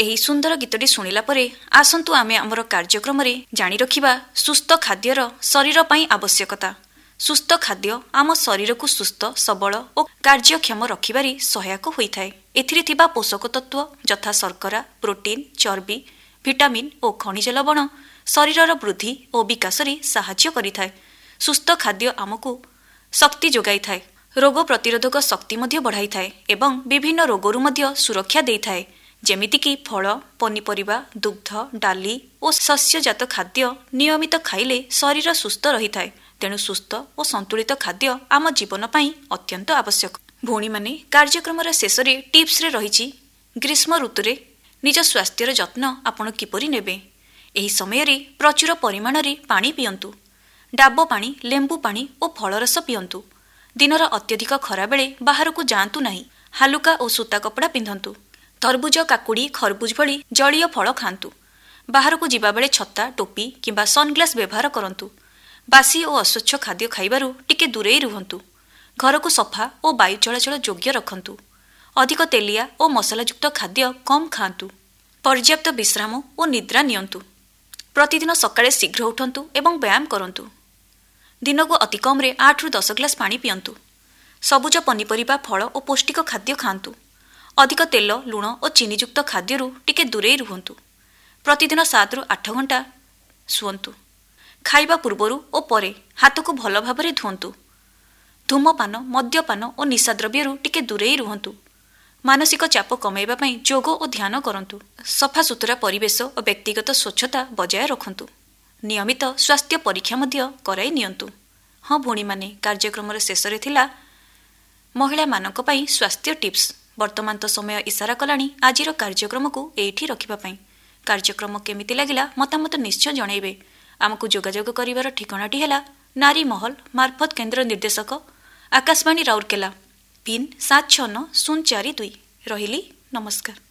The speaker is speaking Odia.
ଏହି ସୁନ୍ଦର ଗୀତଟି ଶୁଣିଲା ପରେ ଆସନ୍ତୁ ଆମେ ଆମର କାର୍ଯ୍ୟକ୍ରମରେ ଜାଣି ରଖିବା ସୁସ୍ଥ ଖାଦ୍ୟର ଶରୀର ପାଇଁ ଆବଶ୍ୟକତା। ସୁସ୍ଥ ଖାଦ୍ୟ ଆମ ଶରୀରକୁ ସୁସ୍ଥ ସବଳ ଓ କାର୍ଯ୍ୟକ୍ଷମ ରଖିବାରେ ସହାୟକ ହୋଇଥାଏ। ଏଥିରେ ଥିବା ପୋଷକ ତତ୍ତ୍ୱ ଯଥା ଶର୍କରା, ପ୍ରୋଟିନ୍, ଚର୍ବି, ଭିଟାମିନ୍ ଓ ଖଣିଜ ଲବଣ ଶରୀରର ବୃଦ୍ଧି ଓ ବିକାଶରେ ସାହାଯ୍ୟ କରିଥାଏ। ସୁସ୍ଥ ଖାଦ୍ୟ ଆମକୁ ଶକ୍ତି ଯୋଗାଇଥାଏ, ରୋଗ ପ୍ରତିରୋଧକ ଶକ୍ତି ମଧ୍ୟ ବଢ଼ାଇଥାଏ ଏବଂ ବିଭିନ୍ନ ରୋଗରୁ ମଧ୍ୟ ସୁରକ୍ଷା ଦେଇଥାଏ। ଯେମିତିକି ଫଳ, ପନିପରିବା, ଦୁଗ୍ଧ, ଡାଲି ଓ ଶସ୍ୟଜାତ ଖାଦ୍ୟ ନିୟମିତ ଖାଇଲେ ଶରୀର ସୁସ୍ଥ ରହିଥାଏ। ତେଣୁ ସୁସ୍ଥ ଓ ସନ୍ତୁଳିତ ଖାଦ୍ୟ ଆମ ଜୀବନ ପାଇଁ ଅତ୍ୟନ୍ତ ଆବଶ୍ୟକ। ଭଉଣୀମାନେ, କାର୍ଯ୍ୟକ୍ରମର ଶେଷରେ ଟିପ୍ସରେ ରହିଛି ଗ୍ରୀଷ୍ମ ଋତୁରେ ନିଜ ସ୍ୱାସ୍ଥ୍ୟର ଯତ୍ନ ଆପଣ କିପରି ନେବେ। ଏହି ସମୟରେ ପ୍ରଚୁର ପରିମାଣରେ ପାଣି ପିଅନ୍ତୁ। ଡାବ ପାଣି, ଲେମ୍ବୁ ପାଣି ଓ ଫଳରସ ପିଅନ୍ତୁ। ଦିନର ଅତ୍ୟଧିକ ଖରାବେଳେ ବାହାରକୁ ଯାଆନ୍ତୁ ନାହିଁ। ହାଲୁକା ଓ ସୂତା କପଡ଼ା ପିନ୍ଧନ୍ତୁ। ତରଭୁଜ, କାକୁଡ଼ି, ଖରବୁଜ ଭଳି ଜଳୀୟ ଫଳ ଖାଆନ୍ତୁ। ବାହାରକୁ ଯିବାବେଳେ ଛତା, ଟୋପି କିମ୍ବା ସନ୍ଗ୍ଲାସ୍ ବ୍ୟବହାର କରନ୍ତୁ। ବାସି ଓ ଅସ୍ୱଚ୍ଛ ଖାଦ୍ୟ ଖାଇବାରୁ ଟିକେ ଦୂରେଇ ରୁହନ୍ତୁ। ଘରକୁ ସଫା ଓ ବାୟୁ ଚଳାଚଳ ଯୋଗ୍ୟ ରଖନ୍ତୁ। ଅଧିକ ତେଲିଆ ଓ ମସଲାଯୁକ୍ତ ଖାଦ୍ୟ କମ୍ ଖାଆନ୍ତୁ। ପର୍ଯ୍ୟାପ୍ତ ବିଶ୍ରାମ ଓ ନିଦ୍ରା ନିଅନ୍ତୁ। ପ୍ରତିଦିନ ସକାଳେ ଶୀଘ୍ର ଉଠନ୍ତୁ ଏବଂ ବ୍ୟାୟାମ କରନ୍ତୁ। ଦିନକୁ ଅତି କମ୍ରେ 8ରୁ 10 ଗ୍ଲାସ୍ ପାଣି ପିଅନ୍ତୁ। ସବୁଜ ପନିପରିବା, ଫଳ ଓ ପୌଷ୍ଟିକ ଖାଦ୍ୟ ଖାଆନ୍ତୁ। ଅଧିକ ତେଲ, ଲୁଣ ଓ ଚିନିଯୁକ୍ତ ଖାଦ୍ୟରୁ ଟିକେ ଦୂରେଇ ରୁହନ୍ତୁ। ପ୍ରତିଦିନ 7ରୁ 8 ଘଣ୍ଟା ଶୁଅନ୍ତୁ। ଖାଇବା ପୂର୍ବରୁ ଓ ପରେ ହାତକୁ ଭଲ ଭାବରେ ଧୁଅନ୍ତୁ। ଧୂମପାନ, ମଦ୍ୟପାନ ଓ ନିଶାଦ୍ରବ୍ୟରୁ ଟିକେ ଦୂରେଇ ରୁହନ୍ତୁ। ମାନସିକ ଚାପ କମାଇବା ପାଇଁ ଯୋଗ ଓ ଧ୍ୟାନ କରନ୍ତୁ। ସଫାସୁତୁରା ପରିବେଶ ଓ ବ୍ୟକ୍ତିଗତ ସ୍ୱଚ୍ଛତା ବଜାୟ ରଖନ୍ତୁ। ନିୟମିତ ସ୍ୱାସ୍ଥ୍ୟ ପରୀକ୍ଷା ମଧ୍ୟ କରାଇ ନିଅନ୍ତୁ। ହଁ ଭଉଣୀମାନେ, କାର୍ଯ୍ୟକ୍ରମର ଶେଷରେ ଥିଲା ମହିଳାମାନଙ୍କ ପାଇଁ ସ୍ୱାସ୍ଥ୍ୟ ଟିପ୍ସ। ବର୍ତ୍ତମାନ ତ ସମୟ ଇସାରା କଲାଣି ଆଜିର କାର୍ଯ୍ୟକ୍ରମକୁ ଏଇଠି ରଖିବା ପାଇଁ। କାର୍ଯ୍ୟକ୍ରମ କେମିତି ଲାଗିଲା ମତାମତ ନିଶ୍ଚୟ ଜଣାଇବେ। ଆମକୁ ଯୋଗାଯୋଗ କରିବାର ଠିକଣାଟି ହେଲା ନାରୀ ମହଲ, ମାରଫତ କେନ୍ଦ୍ର ନିର୍ଦ୍ଦେଶକ, ଆକାଶବାଣୀ ରାଉରକେଲା, ପିନ୍ 769042। ରହିଲି, ନମସ୍କାର।